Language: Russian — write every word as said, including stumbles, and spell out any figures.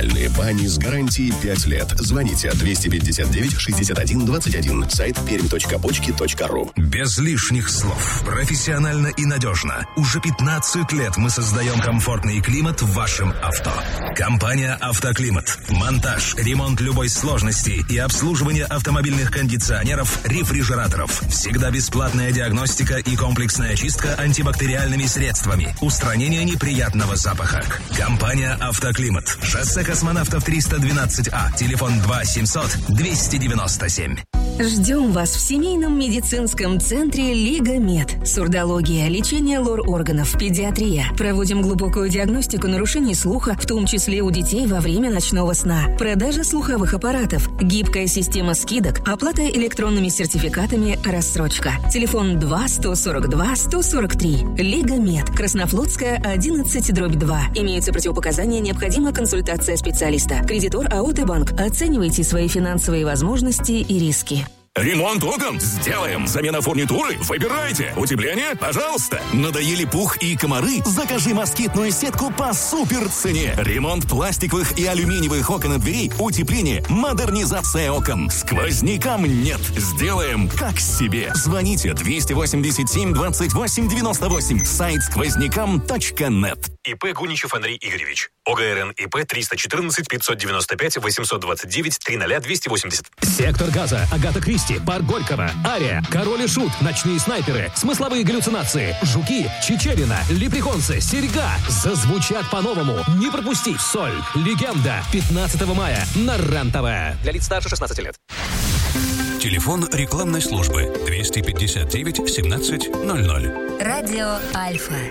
Профессиональные бани с гарантией пять лет. Звоните двести пятьдесят девять шестьдесят один двадцать один. Сайт пермь точка бочки точка ру. Без лишних слов. Профессионально и надежно. Уже пятнадцать лет мы создаем комфортный климат в вашем авто. Компания «Автоклимат». Монтаж, ремонт любой сложности и обслуживание автомобильных кондиционеров, рефрижераторов. Всегда бесплатная диагностика и комплексная чистка антибактериальными средствами. Устранение неприятного запаха. Компания «Автоклимат». Шоссе Космонавтов триста двенадцать А. Телефон два семьсот двести девяносто семь. Ждем вас в семейном медицинском центре «Лига Мед». Сурдология, лечение лор-органов, педиатрия. Проводим глубокую диагностику нарушений слуха, в том числе у детей во время ночного сна. Продажа слуховых аппаратов, гибкая система скидок, оплата электронными сертификатами, рассрочка. Телефон два сто сорок два сто сорок три. «Лига Мед». Краснофлотская, одиннадцать, дробь два. Имеются противопоказания, необходима консультация специалиста. Кредитор АО «Т-банк». Оценивайте свои финансовые возможности и риски. Ремонт окон? Сделаем. Замена фурнитуры? Выбирайте. Утепление? Пожалуйста. Надоели пух и комары? Закажи москитную сетку по супер цене. Ремонт пластиковых и алюминиевых окон и дверей, утепление, модернизация окон. Сквознякам нет. Сделаем как себе. Звоните двести восемьдесят семь двадцать восемь девяносто восемь. Сайт сквознякам точка нет. ИП Гуничев Андрей Игоревич. ОГРН ИП триста четырнадцать пятьсот девяносто пять восемьсот двадцать девять триста двести восемьдесят. Сектор газа, Агата Кристи, Парк Горького, Ария, Король и Шут, Ночные снайперы, Смысловые галлюцинации, Жуки, Чичерина, Лепреконсы, Серьга зазвучат по-новому. Не пропусти. Соль. Легенда. пятнадцатого мая на РЕН-ТВ. Для лиц старше шестнадцати лет. Телефон рекламной службы двести пятьдесят девять семнадцать ноль ноль. Радио Альфа.